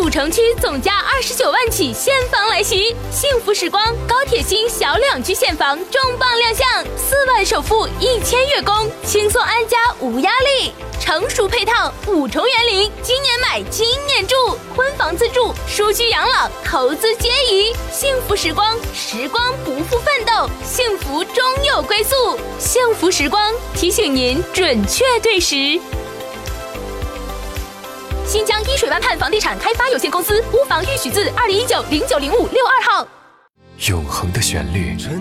古城区总价29万起现房来袭，幸福时光高铁新小两居现房重磅亮相，4万首付1000月供，轻松安家无压力。成熟配套5重园林，今年买今年住，婚房自住、舒居养老、投资皆宜。幸福时光，时光不负奋斗，幸福终有归宿。幸福时光提醒您准确对时。新疆依水湾畔房地产开发有限公司，屋房预许字2019090562号。 永恒的旋律。